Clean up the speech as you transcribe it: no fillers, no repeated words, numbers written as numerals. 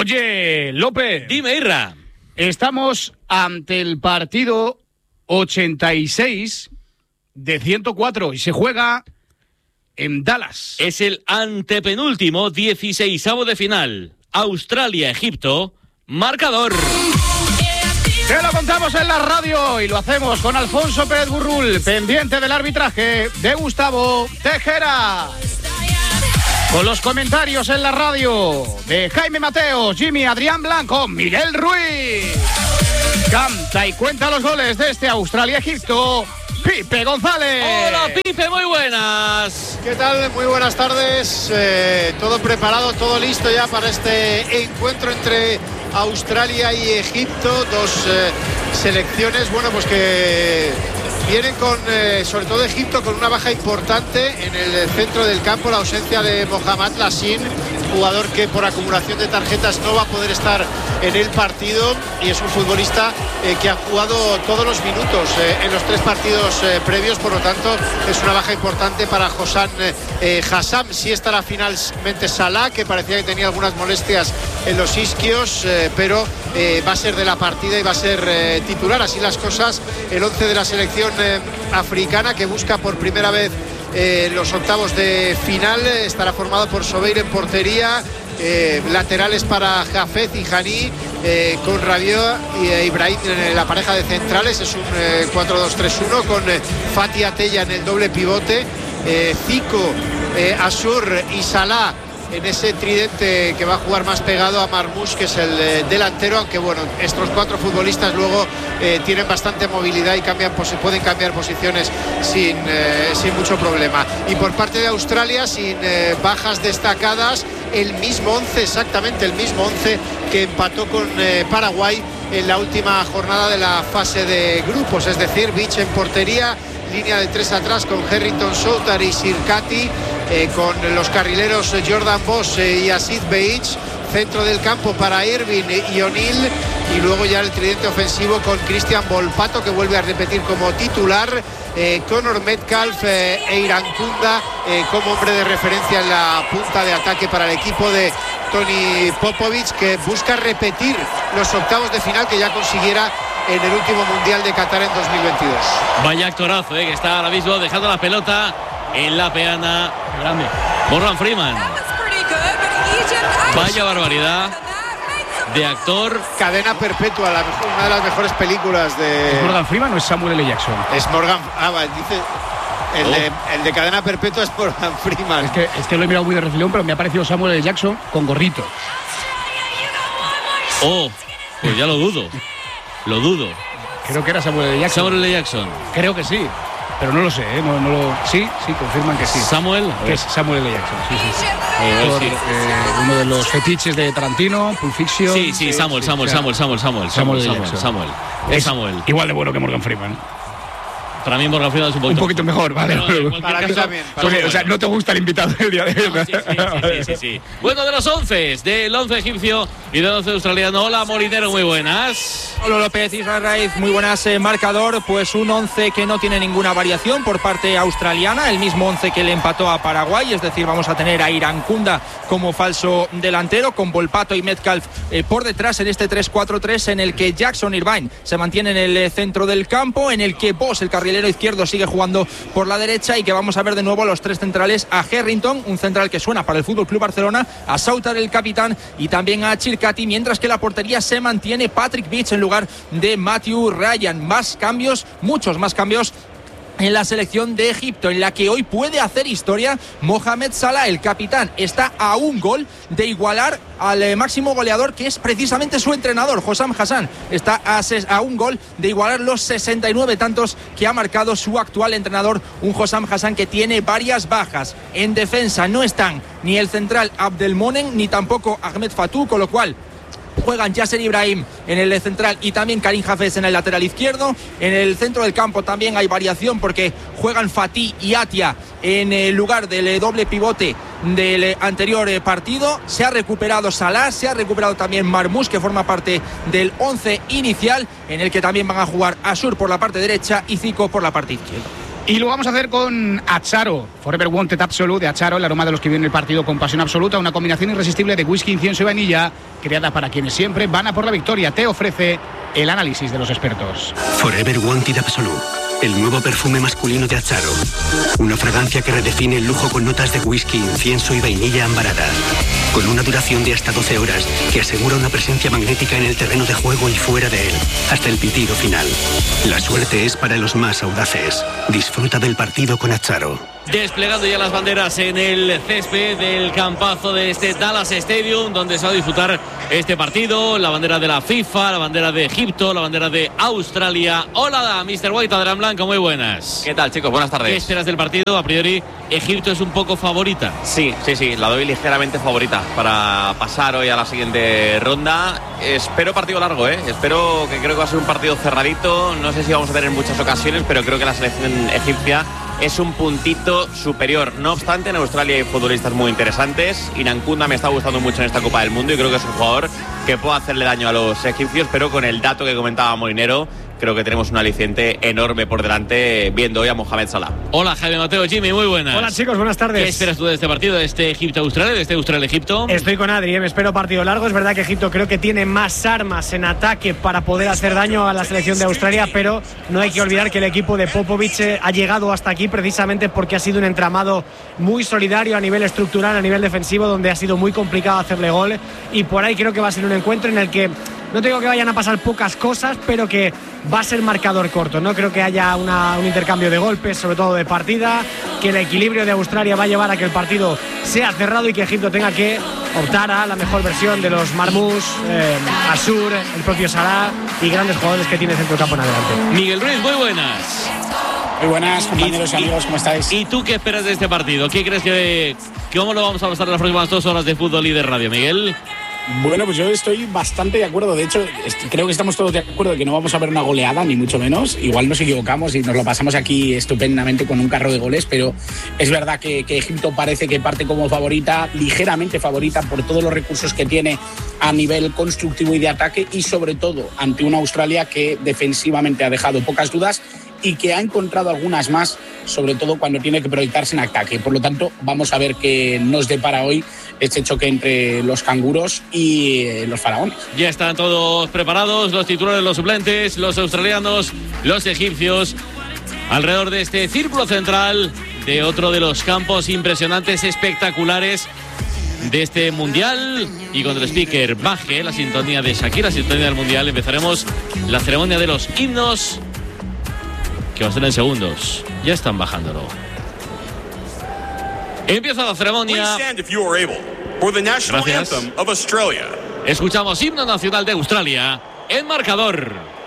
Oye, López. Dime, Irra. Estamos ante el partido 86 de 104 y se juega en Dallas. Es el antepenúltimo 16avo de final. Australia-Egipto. Marcador. Te lo contamos en la radio y lo hacemos con Alfonso Pérez Burrul, pendiente del arbitraje de Gustavo Tejera. Con los comentarios en la radio de Jaime Mateos, Jimmy Adrián Blanco, Miguel Ruiz. Canta y cuenta los goles de este Australia-Egipto, Pipe González. Hola, Pipe, muy buenas. ¿Qué tal? Muy buenas tardes. Todo preparado, todo listo ya para este encuentro entre Australia y Egipto. Dos selecciones, bueno, pues que vienen con, sobre todo Egipto, con una baja importante en el centro del campo, la ausencia de Mohamed Lassin, jugador que por acumulación de tarjetas no va a poder estar en el partido, y es un futbolista que ha jugado todos los minutos en los 3 partidos previos, por lo tanto es una baja importante para Hossam Hassam. Sí estará finalmente Salah, que parecía que tenía algunas molestias en los isquios, pero va a ser de la partida y va a ser titular. Así las cosas, el 11 de la selección africana, que busca por primera vez los octavos de final, estará formado por Sobeir en portería, laterales para Jafet y Hani, con Rabiot y Ibrahim en la pareja de centrales. Es un 4-2-3-1 con Fatih Atella en el doble pivote, Zico, Asur y Salah en ese tridente que va a jugar más pegado a Marmoush, que es el delantero, aunque bueno, estos 4 futbolistas luego tienen bastante movilidad y pueden cambiar posiciones sin mucho problema. Y por parte de Australia, sin bajas destacadas, el mismo 11, exactamente el mismo 11 que empató con Paraguay en la última jornada de la fase de grupos, es decir, Beach en portería, línea de 3 atrás con Harrington, Soutar y Sirkati, con los carrileros Jordan Boss y Asid Beich, centro del campo para Irving y O'Neill, y luego ya el tridente ofensivo con Christian Volpato, que vuelve a repetir como titular, Connor Metcalf e Irankunda como hombre de referencia en la punta de ataque para el equipo de Tony Popovic, que busca repetir los octavos de final que ya consiguiera en el último Mundial de Qatar en 2022. Vaya actorazo, que está ahora mismo dejando la pelota en la peana. Grande. Morgan Freeman. Vaya barbaridad de actor. Cadena perpetua, una de las mejores películas de... ¿Es Morgan Freeman o es Samuel L. Jackson? Es Morgan... dice... El de Cadena Perpetua es Morgan Freeman. Es que lo he mirado muy de refilón, pero me ha parecido Samuel L. Jackson con gorrito. Oh, pues ya lo dudo. Lo dudo. Creo que era Samuel L. Jackson. Samuel L. Jackson. Creo que sí, pero no lo sé, ¿eh? Sí, confirman que sí. Samuel. Que es Samuel L. Jackson, sí. Uno de los fetiches de Tarantino, Pulp Fiction. Sí, Samuel. Es Samuel. Igual de bueno que Morgan Freeman. Para mí Morgan Freeman es un poquito mejor, vale. Para mí también. O sea, no te gusta el invitado del día de hoy. Sí. Bueno, de los 11, del 11 egipcio y del 11 australiano. Hola, Molinero, muy buenas. Hola, López, Israel Raiz, muy buenas. Marcador, pues un 11 que no tiene ninguna variación por parte australiana, el mismo 11 que le empató a Paraguay, es decir, vamos a tener a Irankunda como falso delantero, con Volpato y Metcalf por detrás en este 3-4-3, en el que Jackson Irvine se mantiene en el centro del campo, en el que Boss, el carrilero izquierdo, sigue jugando por la derecha, y que vamos a ver de nuevo los 3 centrales, a Harrington, un central que suena para el FC Barcelona, a Soutar, el capitán, y también a Chirkati, mientras que la portería se mantiene Patrick Beach en lugar de Matthew Ryan. Más cambios, muchos más cambios en la selección de Egipto, en la que hoy puede hacer historia Mohamed Salah, el capitán. Está a un gol de igualar al máximo goleador, que es precisamente su entrenador, Hossam Hassam. Está a un gol de igualar los 69 tantos que ha marcado su actual entrenador, un Hossam Hassam que tiene varias bajas. En defensa no están ni el central Abdelmonem ni tampoco Ahmed Fatou, con lo cual juegan Yasser Ibrahim en el central y también Karim Hafez en el lateral izquierdo. En el centro del campo también hay variación, porque juegan Fatih y Atia en el lugar del doble pivote del anterior partido. Se ha recuperado Salah, se ha recuperado también Marmoush, que forma parte del 11 inicial, en el que también van a jugar Asur por la parte derecha y Zico por la parte izquierda. Y lo vamos a hacer con Acharo, Forever Wanted Absolute de Acharo, el aroma de los que viven el partido con pasión absoluta, una combinación irresistible de whisky, incienso y vainilla, creada para quienes siempre van a por la victoria. Te ofrece el análisis de los expertos. Forever Wanted Absolute, el nuevo perfume masculino de Acharo. Una fragancia que redefine el lujo con notas de whisky, incienso y vainilla ambarada. Con una duración de hasta 12 horas que asegura una presencia magnética en el terreno de juego y fuera de él, hasta el pitido final. La suerte es para los más audaces. Disfruta del partido con Acharo. Desplegando ya las banderas en el césped del campazo de este Dallas Stadium, donde se va a disputar este partido. La bandera de la FIFA, la bandera de Egipto, la bandera de Australia. Hola, Mr. White, Adrián Blanco, muy buenas. ¿Qué tal, chicos? Buenas tardes. ¿Qué esperas del partido? A priori, Egipto es un poco favorita. Sí, la doy ligeramente favorita para pasar hoy a la siguiente ronda. Espero partido largo, Espero que creo que va a ser un partido cerradito. No sé si vamos a tener muchas ocasiones, pero creo que la selección egipcia es un puntito superior. No obstante, en Australia hay futbolistas muy interesantes. Inankunda me está gustando mucho en esta Copa del Mundo y creo que es un jugador que puede hacerle daño a los egipcios, pero con el dato que comentaba Molinero, creo que tenemos un aliciente enorme por delante viendo hoy a Mohamed Salah. Hola, Jaime Mateo, Jimmy, muy buenas. Hola, chicos, buenas tardes. ¿Qué esperas tú de este partido, de este Egipto-Australia, de este Australia-Egipto? Estoy con Adri, me espero partido largo. Es verdad que Egipto creo que tiene más armas en ataque para poder hacer daño a la selección de Australia, pero no hay que olvidar que el equipo de Popovic ha llegado hasta aquí precisamente porque ha sido un entramado muy solidario a nivel estructural, a nivel defensivo, donde ha sido muy complicado hacerle gol, y por ahí creo que va a ser un encuentro en el que no digo que vayan a pasar pocas cosas, pero que va a ser marcador corto. No creo que haya un intercambio de golpes, sobre todo de partida, que el equilibrio de Australia va a llevar a que el partido sea cerrado y que Egipto tenga que optar a la mejor versión de los Marmous, Asur, el propio Salah y grandes jugadores que tiene centrocampo en adelante. Miguel Ruiz, muy buenas. Muy buenas, compañeros y amigos, ¿cómo estáis? ¿Y tú qué esperas de este partido? ¿Qué crees que cómo lo vamos a pasar las próximas 2 horas de Fútbol y de Radio, Miguel? Bueno, pues yo estoy bastante de acuerdo. De hecho, creo que estamos todos de acuerdo de que no vamos a ver una goleada, ni mucho menos. Igual nos equivocamos y nos lo pasamos aquí estupendamente con un carro de goles, pero es verdad que Egipto parece que parte como favorita, ligeramente favorita, por todos los recursos que tiene a nivel constructivo y de ataque, y sobre todo ante una Australia que defensivamente ha dejado pocas dudas y que ha encontrado algunas más, sobre todo cuando tiene que proyectarse en ataque. Por lo tanto, vamos a ver qué nos depara hoy este choque entre los canguros y los faraones. Ya están todos preparados, los titulares, los suplentes, los australianos, los egipcios, alrededor de este círculo central de otro de los campos impresionantes, espectaculares de este mundial. Y cuando el speaker baje la sintonía de Shakira, la sintonía del mundial, empezaremos la ceremonia de los himnos, que va a ser en segundos. Ya están bajándolo. Empieza la ceremonia. Gracias. Escuchamos himno nacional de Australia. El marcador.